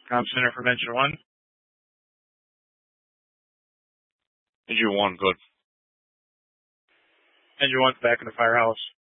Comm Center from Engine 1. Engine 1, good. Engine 1's back in the firehouse.